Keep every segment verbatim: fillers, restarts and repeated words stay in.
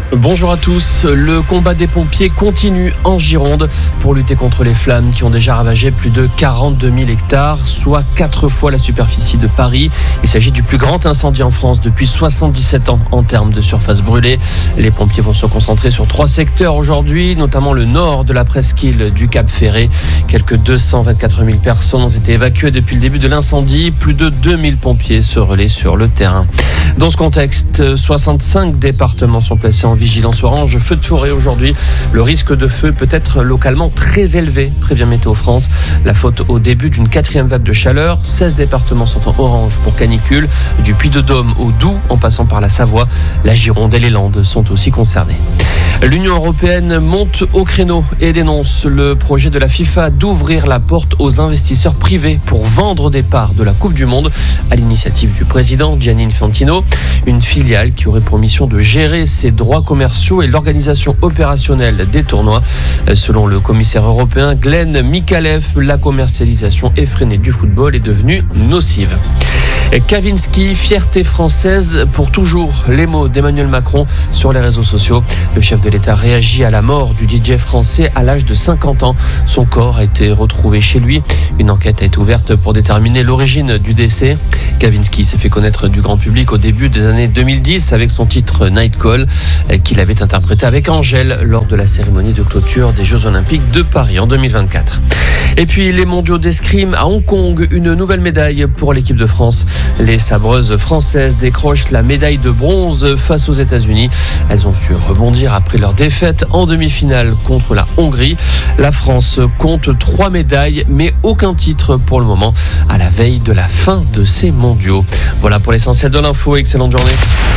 Bonjour à tous, le combat des pompiers continue en Gironde pour lutter contre les flammes qui ont déjà ravagé plus de quarante-deux mille hectares, soit quatre fois la superficie de Paris. Il s'agit du plus grand incendie en France depuis soixante-dix-sept ans en termes de surface brûlée. Les pompiers vont se concentrer sur trois secteurs aujourd'hui, notamment le nord de la presqu'île du Cap Ferré. Quelques deux cent vingt-quatre mille personnes ont été évacuées depuis le début de l'incendie. Plus de deux mille pompiers se relaient sur le terrain. Dans ce contexte, soixante-cinq départements sont placés en vigilance orange, feu de forêt aujourd'hui. Le risque de feu peut être localement très élevé, prévient Météo France. La faute au début d'une quatrième vague de chaleur. seize départements sont en orange pour canicule. Du Puy-de-Dôme au Doubs, en passant par la Savoie, la Gironde et les Landes sont aussi concernés. L'Union européenne monte au créneau et dénonce le projet de la FIFA d'ouvrir la porte aux investisseurs privés pour vendre des parts de la Coupe du Monde à l'initiative du président Gianni Infantino. Une filiale qui aurait pour mission de gérer ses droits commerciaux et l'organisation opérationnelle des tournois. Selon le commissaire européen Glenn Mikalev, la commercialisation effrénée du football est devenue nocive. Kavinsky, fierté française pour toujours. Les mots d'Emmanuel Macron sur les réseaux sociaux. Le chef de l'État réagit à la mort du D J français à l'âge de cinquante ans. Son corps a été retrouvé chez lui. Une enquête a été ouverte pour déterminer l'origine du décès. Kavinsky s'est fait connaître du grand public au début des années deux mille dix avec son titre Night Call qu'il avait interprété avec Angèle lors de la cérémonie de clôture des Jeux Olympiques de Paris en deux mille vingt-quatre. Et puis les mondiaux d'escrime à Hong Kong, une nouvelle médaille pour l'équipe de France. Les sabreuses françaises décrochent la médaille de bronze face aux États-Unis. Elles ont su rebondir après leur défaite en demi-finale contre la Hongrie. La France compte trois médailles, mais aucun titre pour le moment, à la veille de la fin de ces mondiaux. Voilà pour l'essentiel de l'info. Excellente journée.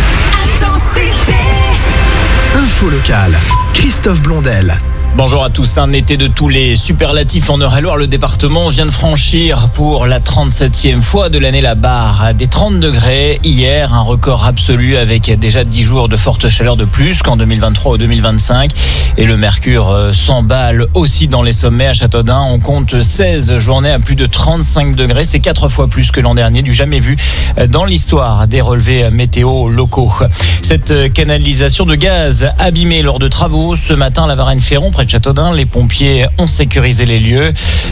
Info locale, Christophe Blondel. Bonjour à tous, un été de tous les superlatifs en Eure-et-Loire. Le département vient de franchir pour la trente-septième fois de l'année la barre des trente degrés. Hier, un record absolu avec déjà dix jours de forte chaleur de plus qu'en deux mille vingt-trois ou deux mille vingt-cinq. Et le mercure s'emballe aussi dans les sommets. À Châteaudun, on compte seize journées à plus de trente-cinq degrés. C'est quatre fois plus que l'an dernier, du jamais vu dans l'histoire des relevés météo locaux. Cette canalisation de gaz abîmée lors de travaux ce matin à la Varenne-Ferron, près de Châteaudun, les pompiers ont sécurisé les lieux.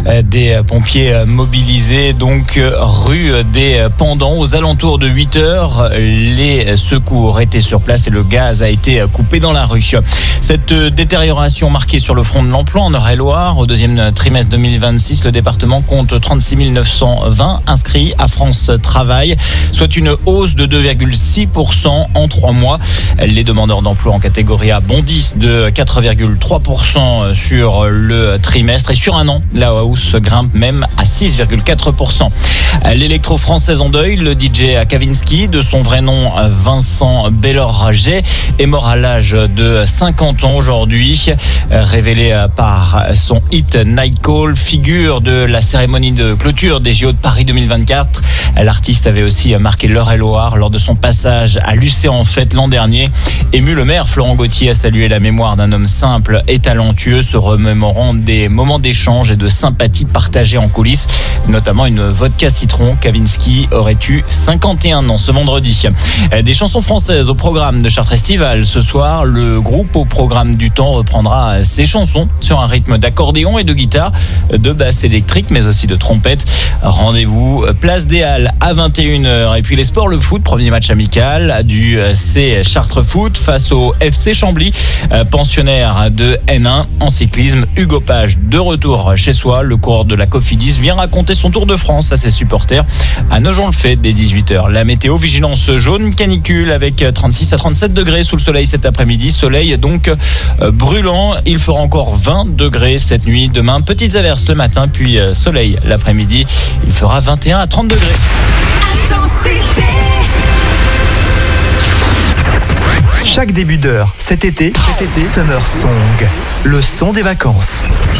Des pompiers mobilisés donc rue des Pendants aux alentours de huit heures. Les secours étaient sur place et le gaz a été coupé dans la rue. Cette détérioration marquée sur le front de l'emploi en Eure-et-Loire. Au deuxième trimestre deux mille vingt-six, le département compte trente-six mille neuf cent vingt inscrits à France Travail, soit une hausse de deux virgule six pour cent en trois mois. Les demandeurs d'emploi en catégorie A bondissent de quatre virgule trois pour cent sur le trimestre et sur un an, la hausse grimpe même à six virgule quatre pour cent. L'électro-française en deuil, le D J Kavinsky, de son vrai nom Vincent Bellorget, est mort à l'âge de cinquante ans aujourd'hui. Révélé par son hit Night Call, figure de la cérémonie de clôture des J O de Paris deux mille vingt-quatre. L'artiste avait aussi marqué l'Eure-et-Loire lors de son passage à l'U C en fête l'an dernier. Ému, le maire Florent Gauthier a salué la mémoire d'un homme simple et talentueux, se remémorant des moments d'échange et de sympathie partagés en coulisses, notamment une vodka citron. Kavinsky aurait eu cinquante et un ans ce vendredi. Des chansons françaises au programme de Chartres Estival. Ce soir, le groupe au programme du temps reprendra ses chansons sur un rythme d'accordéon et de guitare, de basse électrique, mais aussi de trompette. Rendez-vous place des Halles à vingt et une heures. Et puis les sports, le foot, premier match amical du C Chartres Foot face au F C Chambly, pensionnaire de N un. En cyclisme, Hugo Page de retour chez soi. Le coureur de la Cofidis vient raconter son Tour de France à ses supporters à Nogent-le-Fait dès dix-huit heures. La météo, vigilance jaune canicule avec trente-six à trente-sept degrés sous le soleil cet après-midi. Soleil donc euh, brûlant. Il fera encore vingt degrés cette nuit. Demain, petites averses le matin, puis euh, soleil l'après-midi. Il fera vingt et un à trente degrés. Chaque début d'heure, cet été, cet été, Summer Song, le son des vacances.